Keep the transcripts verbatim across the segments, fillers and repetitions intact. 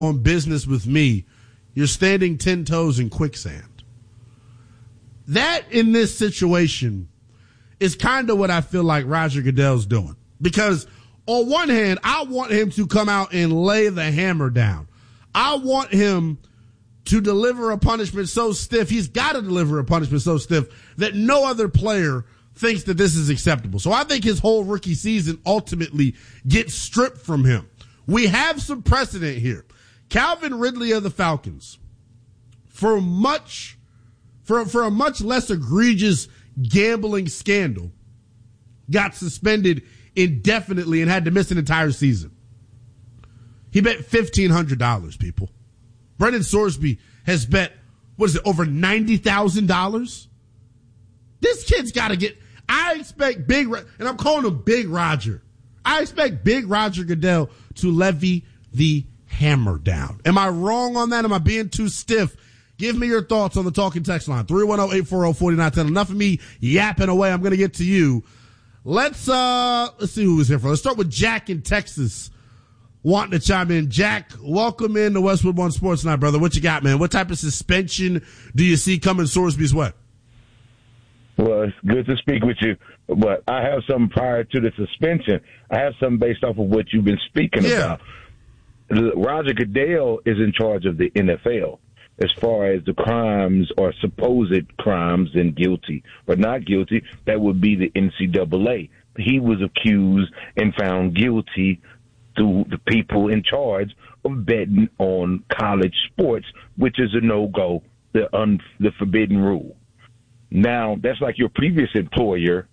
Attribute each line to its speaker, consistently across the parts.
Speaker 1: on business with me, you're standing ten toes in quicksand. That in this situation is kind of what I feel like Roger Goodell's doing. Because on one hand, I want him to come out and lay the hammer down. I want him to deliver a punishment so stiff, he's got to deliver a punishment so stiff that no other player thinks that this is acceptable. So I think his whole rookie season ultimately gets stripped from him. We have some precedent here. Calvin Ridley of the Falcons, for much, for, for a much less egregious gambling scandal, got suspended indefinitely and had to miss an entire season. He bet fifteen hundred dollars, people. Brendan Sorsby has bet, what is it, over ninety thousand dollars? This kid's got to get, I expect Big, and I'm calling him Big Roger. I expect Big Roger Goodell to levy the hammer down. Am I wrong on that? Am I being too stiff? Give me your thoughts on the talking text line. three one zero, eight four zero, four nine one zero. Enough of me yapping away. I'm going to get to you. Let's, uh, let's see who was here for. Let's start with Jack in Texas wanting to chime in. Jack, welcome in to Westwood One Sports Night, brother. What you got, man? What type of suspension do you see coming Sorsby's way?
Speaker 2: Well, it's good to speak with you, but I have something prior to the suspension. I have something based off of what you've been speaking
Speaker 1: yeah.
Speaker 2: about. Roger Goodell is in charge of the N F L as far as the crimes or supposed crimes and guilty or not guilty. That would be the N C double A. He was accused and found guilty through the people in charge of betting on college sports, which is a no-go, the un, the forbidden rule. Now, that's like your previous employer.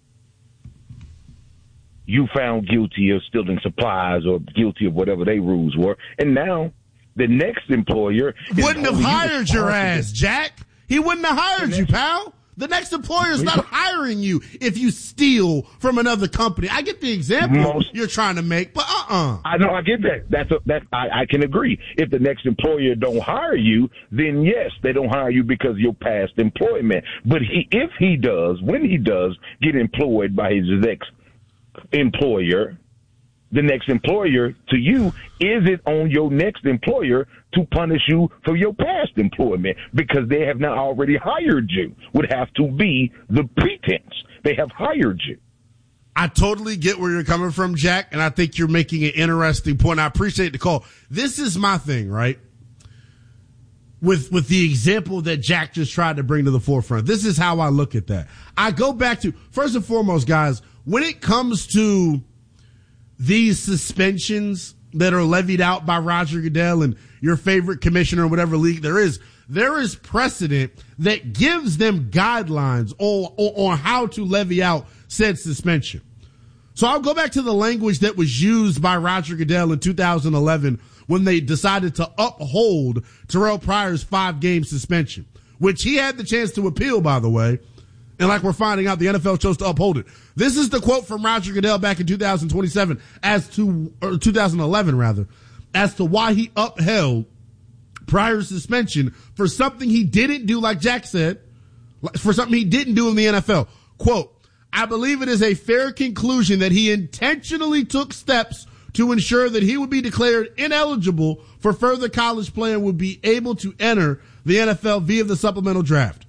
Speaker 2: You found guilty of stealing supplies or guilty of whatever their rules were. And now the next employer
Speaker 1: wouldn't have hired your ass, Jack. He wouldn't have hired you, pal. The next employer is not hiring you if you steal from another company. I get the example Most, you're trying to make, but uh-uh.
Speaker 2: I know, I get that. That's a, that I, I can agree. If the next employer don't hire you, then yes, they don't hire you because of your past employment. But he, if he does, when he does get employed by his ex-employer, the next employer to you, is it on your next employer to punish you for your past employment because they have not already hired you? Would have to be the pretense. They have hired you.
Speaker 1: I totally get where you're coming from, Jack, and I think you're making an interesting point. I appreciate the call. This is my thing, right? With with the example that Jack just tried to bring to the forefront. This is how I look at that. I go back to, first and foremost, guys, when it comes to these suspensions that are levied out by Roger Goodell and your favorite commissioner or whatever league there is, there is precedent that gives them guidelines on, on, on how to levy out said suspension. So I'll go back to the language that was used by Roger Goodell in two thousand eleven when they decided to uphold Terrell Pryor's five-game suspension, which he had the chance to appeal, by the way. And like we're finding out, the N F L chose to uphold it. This is the quote from Roger Goodell back in two thousand twenty-seven as to, or two thousand eleven rather, as to why he upheld Pryor's suspension for something he didn't do, like Jack said, for something he didn't do in the N F L. Quote, I believe it is a fair conclusion that he intentionally took steps to ensure that he would be declared ineligible for further college play and would be able to enter the N F L via the supplemental draft.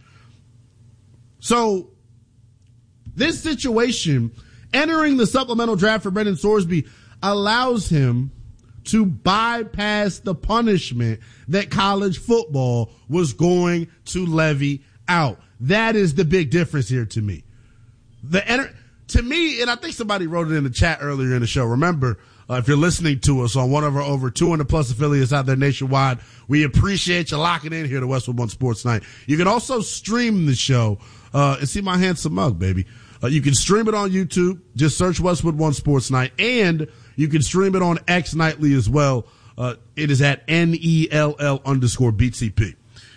Speaker 1: So this situation, entering the supplemental draft for Brendan Sorsby, allows him to bypass the punishment that college football was going to levy out. That is the big difference here to me. The enter- to me, and I think somebody wrote it in the chat earlier in the show. Remember, uh, if you're listening to us on one of our over two hundred plus affiliates out there nationwide, we appreciate you locking in here to Westwood One Sports Night. You can also stream the show uh, and see my handsome mug, baby. Uh, you can stream it on YouTube. Just search Westwood One Sports Night, and you can stream it on X Nightly as well. Uh, it is at N E L L underscore B T P.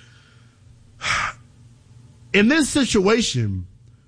Speaker 1: In this situation,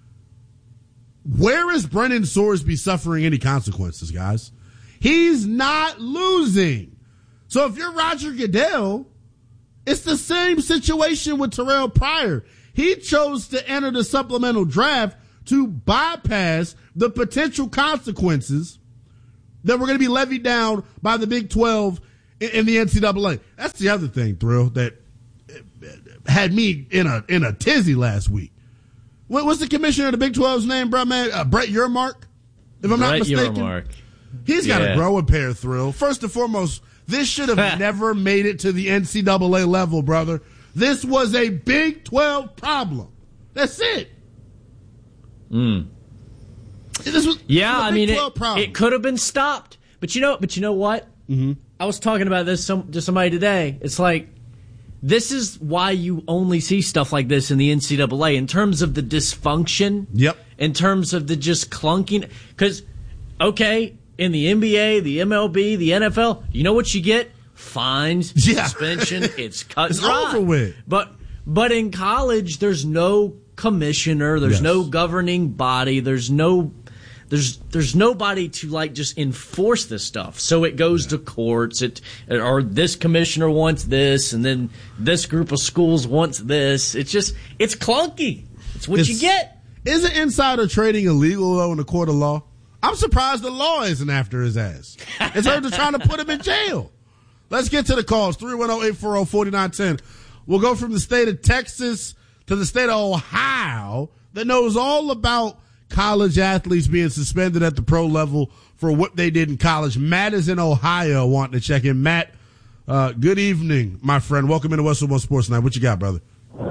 Speaker 1: where is Brendan Sorsby suffering any consequences, guys? He's not losing. So if you're Roger Goodell, it's the same situation with Terrell Pryor. He chose to enter the supplemental draft to bypass the potential consequences that were going to be levied down by the Big twelve in, in the N C double A. That's the other thing, Thrill, that had me in a in a tizzy last week. What, what's the commissioner of the Big twelve's name, bro, man? Uh, Brett Yermark, if I'm
Speaker 3: Brett
Speaker 1: not mistaken.
Speaker 3: Yermark.
Speaker 1: He's got to
Speaker 3: Yeah.
Speaker 1: grow a pair, Thrill. First and foremost, this should have never made it to the N C double A level, brother. This was a Big twelve problem. That's it.
Speaker 3: Mm.
Speaker 1: This was,
Speaker 3: Yeah,
Speaker 1: this was a
Speaker 3: I
Speaker 1: Big
Speaker 3: mean, it,
Speaker 1: twelve problem.
Speaker 3: it could have been stopped. But you know, but you know what?
Speaker 1: Mm-hmm.
Speaker 3: I was talking about this some, to somebody today. It's like, this is why you only see stuff like this in the N C double A in terms of the dysfunction.
Speaker 1: Yep.
Speaker 3: In terms of the just clunking. Because, okay, in the N B A, the M L B, the N F L, you know what you get? Fines,
Speaker 1: Yeah.
Speaker 3: suspension, it's cut
Speaker 1: It's
Speaker 3: dry.
Speaker 1: over with.
Speaker 3: But, but in college, there's no commissioner, there's
Speaker 1: Yes.
Speaker 3: no governing body, there's no... There's there's nobody to like just enforce this stuff. So it goes to courts. It or this commissioner wants this, and then this group of schools wants this. It's just it's clunky. It's what
Speaker 1: It's-
Speaker 3: you get.
Speaker 1: Isn't insider trading illegal, though, in the court of law? I'm surprised the law isn't after his ass. It's heard they're trying to put him in jail. Let's get to the calls. three one zero, eight four zero, four nine one zero. We'll go from the state of Texas to the state of Ohio that knows all about college athletes being suspended at the pro level for what they did in college. Matt is in Ohio wanting to check in. Matt, uh, good evening, my friend. Welcome into Westwood One Sports Night. What you got, brother?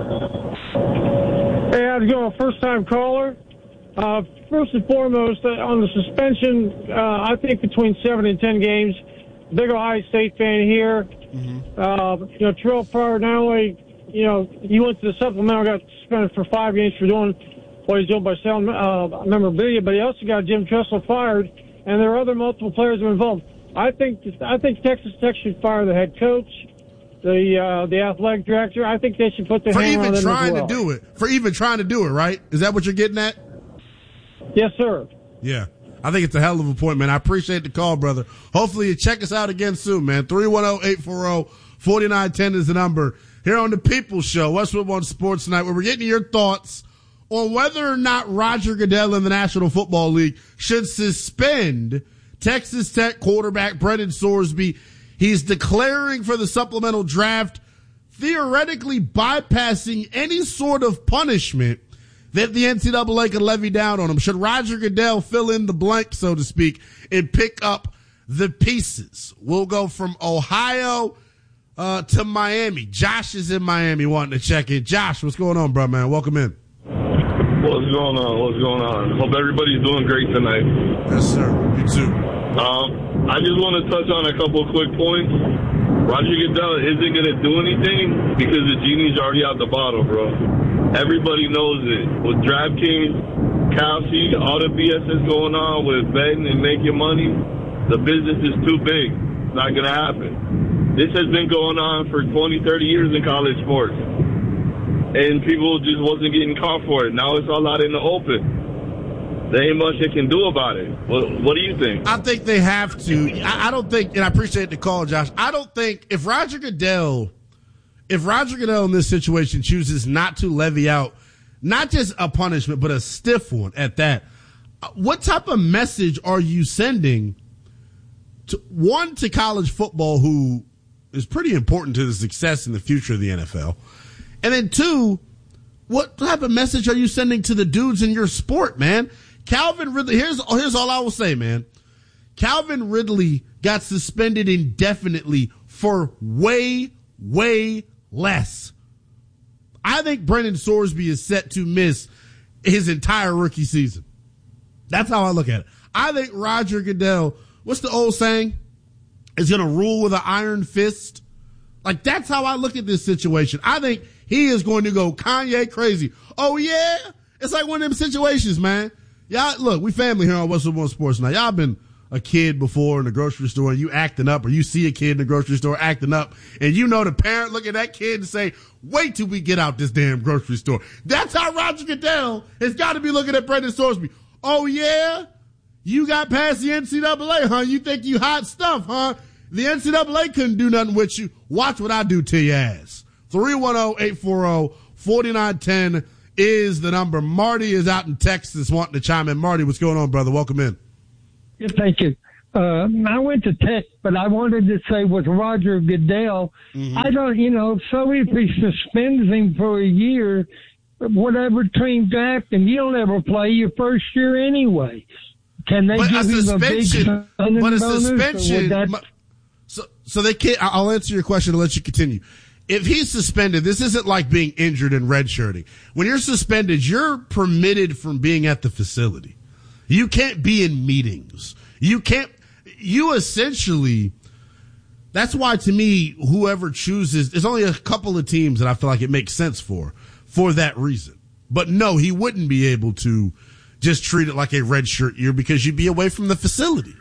Speaker 4: Hey, how's it going? First time caller. Uh, first and foremost, uh, on the suspension, uh, I think between seven and ten games. Big Ohio State fan here. Mm-hmm. Uh, you know, Terrell Pryor, not only, you know, he went to the supplemental, got suspended for five games for doing what he's doing by selling uh, memorabilia, but he also got Jim Tressel fired, and there are other multiple players who are involved. I think I think Texas Tech should fire the head coach, the uh, the athletic director. I think they should put their
Speaker 1: For
Speaker 4: hand on
Speaker 1: even
Speaker 4: them
Speaker 1: trying
Speaker 4: as well.
Speaker 1: to do it. For even trying to do it, right? Is that what you're getting at?
Speaker 4: Yes, sir.
Speaker 1: Yeah. I think it's a hell of a point, man. I appreciate the call, brother. Hopefully you check us out again soon, man. three one zero, eight four zero, four nine one zero is the number. Here on the People's Show, Westwood One Sports Tonight, where we're getting your thoughts on whether or not Roger Goodell in the National Football League should suspend Texas Tech quarterback Brendan Sorsby. He's declaring for the supplemental draft, theoretically bypassing any sort of punishment that the N C double A could levy down on him. Should Roger Goodell fill in the blank, so to speak, and pick up the pieces? We'll go from Ohio uh, to Miami. Josh is in Miami wanting to check in. Josh, what's going on, bro, man? Welcome in.
Speaker 5: What's going on? What's going on? Hope everybody's doing great tonight.
Speaker 1: Yes, sir. You too.
Speaker 5: Um, I just want to touch on a couple of quick points. Roger Goodell isn't going to do anything because the genie's already out the bottle, bro. Everybody knows it. With DraftKings, Kalshi, all the B S that's going on with betting and making money, the business is too big. It's not going to happen. This has been going on for twenty, thirty years in college sports. And people just wasn't getting caught for it. Now it's all out in the open. There ain't much they can do about it. What, what do you think?
Speaker 1: I think they have to. I, I don't think, and I appreciate the call, Josh. I don't think if Roger Goodell, if Roger Goodell in this situation chooses not to levy out not just a punishment, but a stiff one at that, what type of message are you sending to one, to college football, who is pretty important to the success and the future of the N F L? And then two, what type of message are you sending to the dudes in your sport, man? Calvin Ridley, here's, here's all I will say, man. Calvin Ridley got suspended indefinitely for way, way less. I think Brendan Sorsby is set to miss his entire rookie season. That's how I look at it. I think Roger Goodell, what's the old saying? Is going to rule with an iron fist. Like, that's how I look at this situation. I think he is going to go Kanye crazy. Oh, yeah? It's like one of them situations, man. Y'all, look, we family here on Westwood One Sports now. Y'all been a kid before in the grocery store and you acting up, or you see a kid in the grocery store acting up, and you know the parent look at that kid and say, wait till we get out this damn grocery store. That's how Roger Goodell has got to be looking at Brendan Sorsby. Oh, yeah? You got past the N C double A, huh? You think you hot stuff, huh? The N C double A couldn't do nothing with you. Watch what I do to your ass. three one zero, eight four zero, four nine one zero is the number. Marty is out in Texas wanting to chime in. Marty, what's going on, brother? Welcome in.
Speaker 6: Yes, thank you. Uh, I went to Tech, but I wanted to say with Roger Goodell, mm-hmm. I don't, you know, so if he suspends him for a year, whatever team drafting, you'll never play your first year anyway. Can they
Speaker 1: but
Speaker 6: give
Speaker 1: a
Speaker 6: him a big
Speaker 1: suspension? But a suspension.
Speaker 6: That...
Speaker 1: So, so they can't. I'll answer your question and let you continue. If he's suspended, this isn't like being injured and redshirting. When you're suspended, you're permitted from being at the facility. You can't be in meetings. You can't. You essentially. That's why, to me, whoever chooses, there's only a couple of teams that I feel like it makes sense for, for that reason. But no, he wouldn't be able to just treat it like a red shirt year because you'd be away from the facility.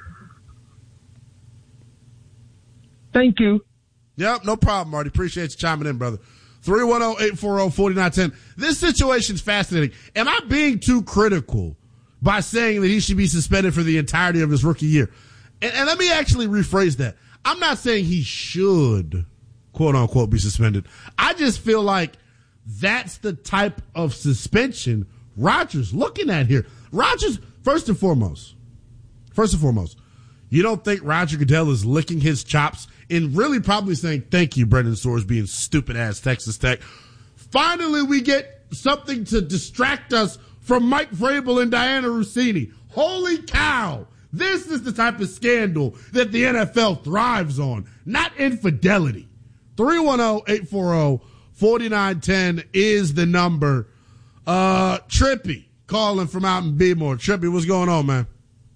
Speaker 6: Thank you.
Speaker 1: Yep, no problem, Marty. Appreciate you chiming in, brother. three one zero, eight four zero, four nine one zero. This situation's fascinating. Am I being too critical by saying that he should be suspended for the entirety of his rookie year? And, and let me actually rephrase that. I'm not saying he should, quote unquote, be suspended. I just feel like that's the type of suspension Rodgers looking at here. Rodgers, first and foremost, first and foremost, you don't think Roger Goodell is licking his chops and really probably saying, thank you, Brendan Sorsby and stupid ass Texas Tech. Finally, we get something to distract us from Mike Vrabel and Diana Rossini. Holy cow. This is the type of scandal that the N F L thrives on, not infidelity. three one zero, eight four zero, four nine one zero is the number. Uh, Trippy calling from out in B-More. Trippy, what's going on, man?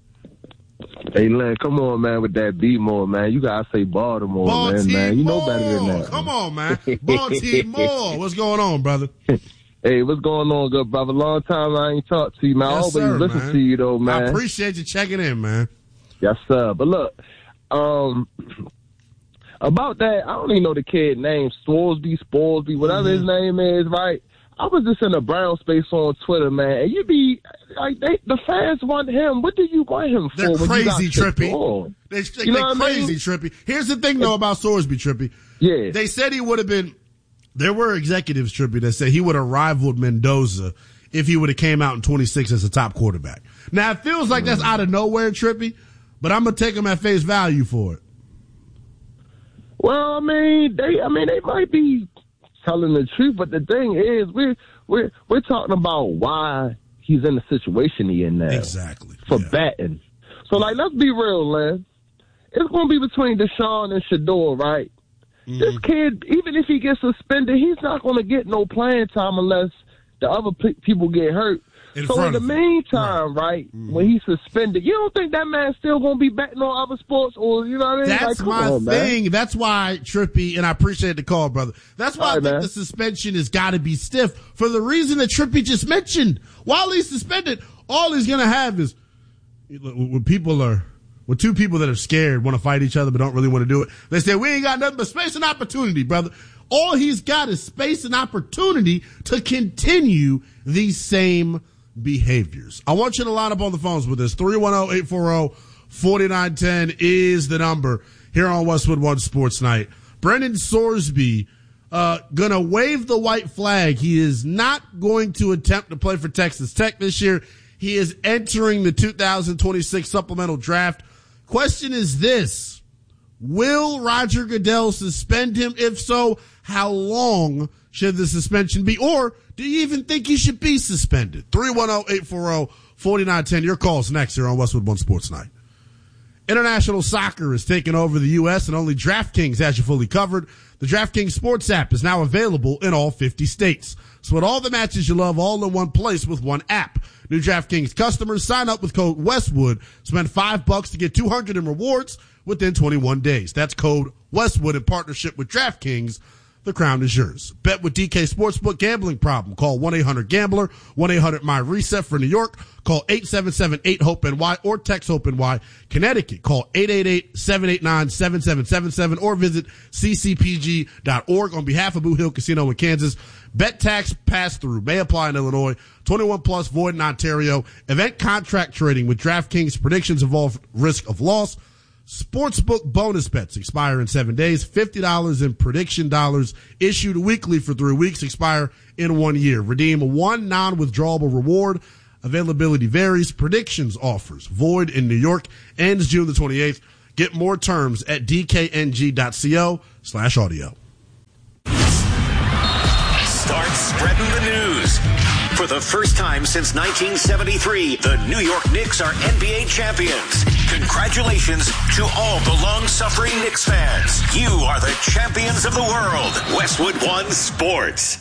Speaker 7: Hey, Len, come on, man, with that B-More, man. You gotta say Baltimore,
Speaker 1: Baltimore,
Speaker 7: man, man. You know better than that.
Speaker 1: Come on, man. Baltimore. What's going on, brother?
Speaker 7: Hey, what's going on, good brother? Long time I ain't talked to you, man. Yes, I always sir, listen
Speaker 1: man.
Speaker 7: to you, though, man.
Speaker 1: I appreciate you checking in, man.
Speaker 7: Yes, sir. But look, um, about that, I don't even know the kid name, Sworsby, Sporsby, whatever mm-hmm. his name is, right? I was just in a brown space on Twitter, man, and you be like, they, the fans want him. What do you want him for?
Speaker 1: They're crazy, Trippy. They, they, you know they're crazy, I mean? Trippy. Here's the thing, though, about Sorsby, Trippy.
Speaker 7: Yeah.
Speaker 1: They said he would have been, there were executives, Trippy, that said he would have rivaled Mendoza if he would have came out in twenty-six as a top quarterback. Now, it feels like that's out of nowhere, Trippy, but I'm going to take him at face value for it.
Speaker 7: Well, I mean, they, I mean, they might be telling the truth, but the thing is, we're we're we're talking about why he's in the situation he's in now.
Speaker 1: Exactly.
Speaker 7: For
Speaker 1: yeah.
Speaker 7: batting. So, like, let's be real, Len. It's going to be between Deshaun and Shador, right? Mm-hmm. This kid, even if he gets suspended, he's not going to get no playing time unless the other pe- people get hurt.
Speaker 1: In
Speaker 7: so in the meantime, right, right
Speaker 1: mm-hmm.
Speaker 7: when he's suspended, you don't think that man's still going to be betting on other sports, or you know what I mean?
Speaker 1: That's
Speaker 7: like,
Speaker 1: my
Speaker 7: on,
Speaker 1: thing.
Speaker 7: Man.
Speaker 1: That's why, Trippy, and I appreciate the call, brother. That's why All I right, think man. the suspension has got to be stiff for the reason that Trippy just mentioned. While he's suspended, all he's going to have is when people are, when two people that are scared want to fight each other but don't really want to do it, they say, we ain't got nothing but space and opportunity, brother. All he's got is space and opportunity to continue these same behaviors. I want you to line up on the phones with us. three one zero, eight four zero, four nine one zero is the number here on Westwood One Sports Night. Brendan Sorsby uh, going to wave the white flag. He is not going to attempt to play for Texas Tech this year. He is entering the two thousand twenty-six supplemental draft. Question is this: will Roger Goodell suspend him? If so, how long should the suspension be? Or do you even think he should be suspended? three one zero, eight four zero, four nine one zero. Your call's next here on Westwood One Sports Night. International soccer is taking over the U S and only DraftKings has you fully covered. The DraftKings Sports app is now available in all fifty states. So with all the matches you love all in one place with one app. New DraftKings customers sign up with code Westwood. Spend five bucks to get two hundred in rewards within twenty-one days. That's code Westwood in partnership with DraftKings. The crown is yours. Bet with D K Sportsbook. Gambling problem? Call one eight hundred gambler, one eight hundred my reset for New York. Call eight seven seven, eight hope N Y or text HOPE N Y. Connecticut, call eight eight eight, seven eight nine, seven seven seven seven or visit c c p g dot org. On behalf of Boot Hill Casino in Kansas, bet tax pass-through may apply in Illinois. twenty-one plus, void in Ontario. Event contract trading with DraftKings. Predictions involve risk of loss. Sportsbook bonus bets expire in seven days. fifty dollars in prediction dollars issued weekly for three weeks, expire in one year. Redeem one non-withdrawable reward Availability varies. Predictions offers void in New York. Ends June the twenty-eighth. Get more terms at dkng.co slash audio.
Speaker 8: Start spreading the news. For the first time since nineteen seventy-three, the New York Knicks are N B A champions. Congratulations to all the long-suffering Knicks fans. You are the champions of the world. Westwood One Sports.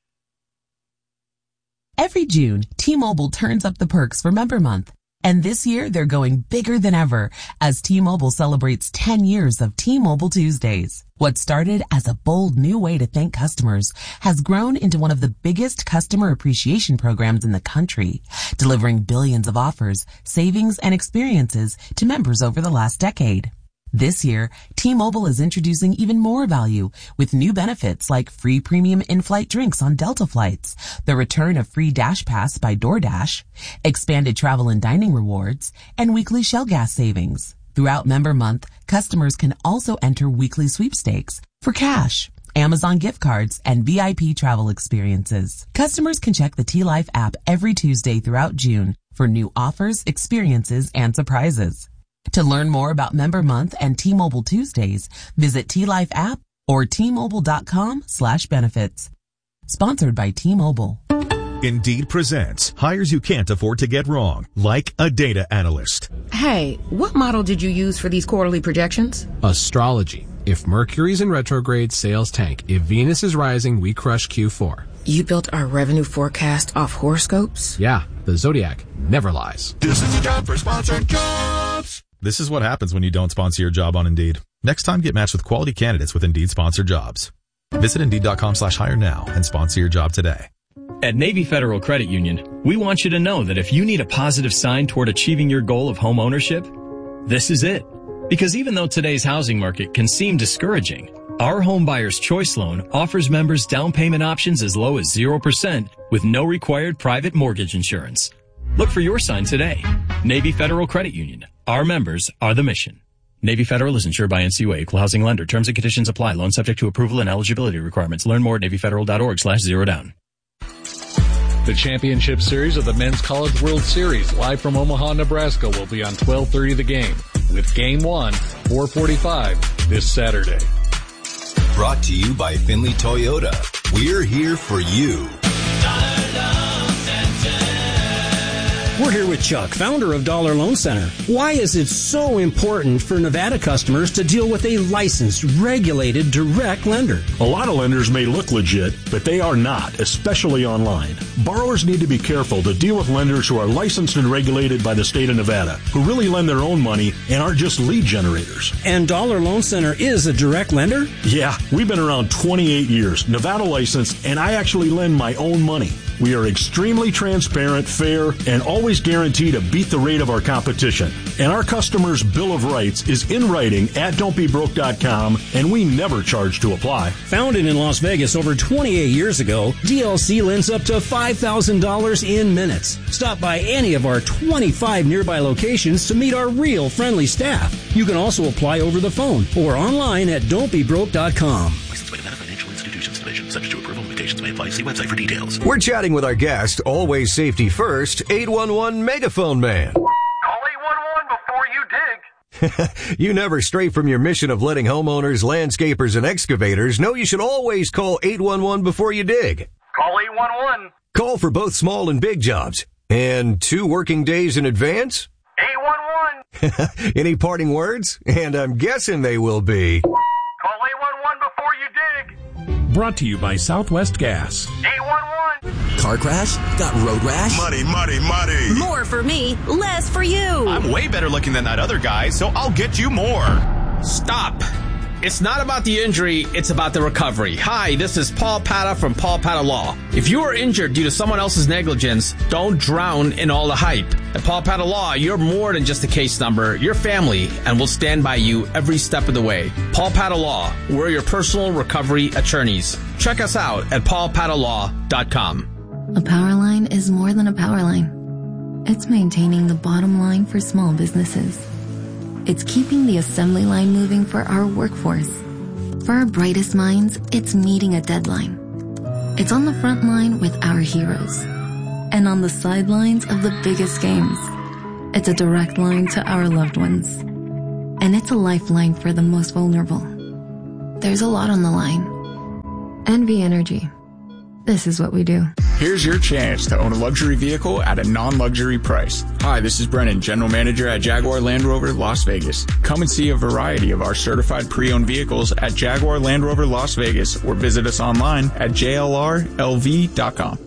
Speaker 9: Every June, T-Mobile turns up the perks for Member Month. And this year, they're going bigger than ever as T-Mobile celebrates ten years of T-Mobile Tuesdays. What started as a bold new way to thank customers has grown into one of the biggest customer appreciation programs in the country, delivering billions of offers, savings, and experiences to members over the last decade. This year, T-Mobile is introducing even more value with new benefits like free premium in-flight drinks on Delta flights, the return of free Dash Pass by DoorDash, expanded travel and dining rewards, and weekly Shell gas savings. Throughout Member Month, customers can also enter weekly sweepstakes for cash, Amazon gift cards, and V I P travel experiences. Customers can check the T-Life app every Tuesday throughout June for new offers, experiences, and surprises. To learn more about Member Month and T-Mobile Tuesdays, visit T-Life app or T-Mobile.com slash benefits. Sponsored by T-Mobile.
Speaker 10: Indeed presents hires you can't afford to get wrong, like a data analyst.
Speaker 11: Hey, what model did you use for these quarterly projections?
Speaker 12: Astrology. If Mercury's in retrograde, sales tank. If Venus is rising, we crush Q four.
Speaker 11: You built our revenue forecast off horoscopes?
Speaker 12: Yeah, the Zodiac never lies.
Speaker 10: This is a job for sponsored jobs. This is what happens when you don't sponsor your job on Indeed. Next time, get matched with quality candidates with Indeed sponsored jobs. Visit Indeed.com slash hire now and sponsor your job today.
Speaker 13: At Navy Federal Credit Union, we want you to know that if you need a positive sign toward achieving your goal of home ownership, this is it. Because even though today's housing market can seem discouraging, our Home Buyer's Choice Loan offers members down payment options as low as zero percent with no required private mortgage insurance. Look for your sign today. Navy Federal Credit Union. Our members are the mission. Navy Federal is insured by N C U A, Equal Housing Lender. Terms and conditions apply. Loan subject to approval and eligibility requirements. Learn more at NavyFederal.org slash zero down.
Speaker 14: The championship series of the Men's College World Series, live from Omaha, Nebraska, will be on twelve thirty The Game, with Game one, four forty-five, this Saturday.
Speaker 15: Brought to you by Finley Toyota. We're here for you.
Speaker 16: We're here with Chuck, founder of Dollar Loan Center. Why is it so important for Nevada customers to deal with a licensed, regulated, direct lender?
Speaker 17: A lot of lenders may look legit, but they are not, especially online. Borrowers need to be careful to deal with lenders who are licensed and regulated by the state of Nevada, who really lend their own money and aren't just lead generators.
Speaker 16: And Dollar Loan Center is a direct lender?
Speaker 17: Yeah, we've been around twenty-eight years, Nevada licensed, and I actually lend my own money. We are extremely transparent, fair, and always guarantee to beat the rate of our competition. And our customers' Bill of Rights is in writing at don't be broke dot com, and we never charge to apply.
Speaker 16: Founded in Las Vegas over twenty-eight years ago, D L C lends up to five thousand dollars in minutes. Stop by any of our twenty-five nearby locations to meet our real friendly staff. You can also apply over the phone or online at don't be broke dot com.
Speaker 8: Licensed by Nevada Financial Institutions Division. Subject to approval. Limitations may apply. See website for details.
Speaker 18: We're chatting with our guest, always safety first, eight one one Megaphone Man.
Speaker 19: Call eight one one before you dig.
Speaker 18: You never stray from your mission of letting homeowners, landscapers, and excavators know you should always call eight one one before you dig.
Speaker 19: Call eight one one.
Speaker 18: Call for both small and big jobs. And two working days in advance?
Speaker 19: eight one one.
Speaker 18: Any parting words? And I'm guessing they will be...
Speaker 19: Call eight one one before you dig.
Speaker 17: Brought to you by Southwest Gas.
Speaker 19: eight one one.
Speaker 20: Car crash? Got road rash?
Speaker 21: Money, money, money.
Speaker 22: More for me, less for you.
Speaker 23: I'm way better looking than that other guy, so I'll get you more.
Speaker 24: Stop. It's not about the injury, it's about the recovery. Hi, this is Paul Pata from Paul Pata Law. If you are injured due to someone else's negligence, don't drown in all the hype. At Paul Pata Law, you're more than just a case number. You're family, and we'll stand by you every step of the way. Paul Pata Law, we're your personal recovery attorneys. Check us out at paul pata law dot com.
Speaker 25: A power line is more than a power line. It's maintaining the bottom line for small businesses. It's keeping the assembly line moving for our workforce. For our brightest minds, it's meeting a deadline. It's on the front line with our heroes. and on the sidelines of the biggest games. It's a direct line to our loved ones. And it's a lifeline for the most vulnerable. There's a lot on the line. N V Energy. This is what we do.
Speaker 2: Here's your chance to own a luxury vehicle at a non-luxury price. Hi, this is Brennan, General Manager at Jaguar Land Rover Las Vegas. Come and see a variety of our certified pre-owned vehicles at Jaguar Land Rover Las Vegas or visit us online at J L R L V dot com.